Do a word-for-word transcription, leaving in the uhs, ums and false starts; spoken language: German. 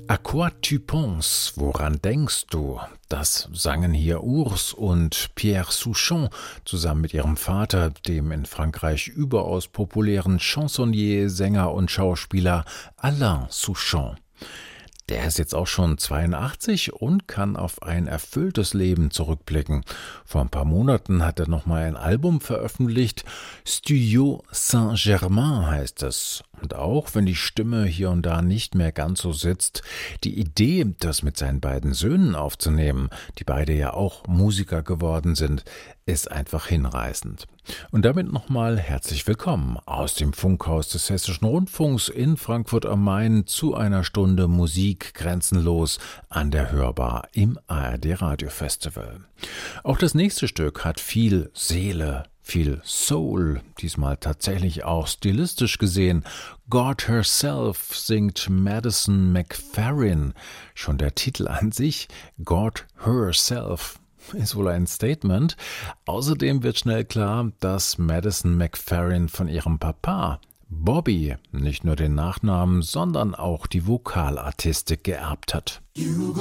À quoi tu penses? Woran denkst du? Das sangen hier Urs und Pierre Souchon zusammen mit ihrem Vater, dem in Frankreich überaus populären Chansonnier, Sänger und Schauspieler Alain Souchon. Der ist jetzt auch schon zweiundachtzig und kann auf ein erfülltes Leben zurückblicken. Vor ein paar Monaten hat er nochmal ein Album veröffentlicht. Studio Saint-Germain heißt es. Und auch wenn die Stimme hier und da nicht mehr ganz so sitzt, die Idee, das mit seinen beiden Söhnen aufzunehmen, die beide ja auch Musiker geworden sind, ist einfach hinreißend. Und damit nochmal herzlich willkommen aus dem Funkhaus des Hessischen Rundfunks in Frankfurt am Main zu einer Stunde Musik grenzenlos an der Hörbar im A R D Radio Festival. Auch das nächste Stück hat viel Seele, viel Soul, diesmal tatsächlich auch stilistisch gesehen. God Herself singt Madison McFerrin. Schon der Titel an sich, God Herself, ist wohl ein Statement. Außerdem wird schnell klar, dass Madison McFerrin von ihrem Papa Bobby nicht nur den Nachnamen, sondern auch die Vokalartistik geerbt hat.